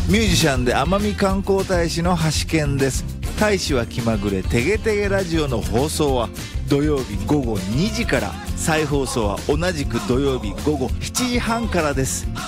ミュージシャンで奄美観光大使の橋健です。大使は気まぐれてげてげラジオの放送は土曜日午後2時から、再放送は同じく土曜日午後7時半からです。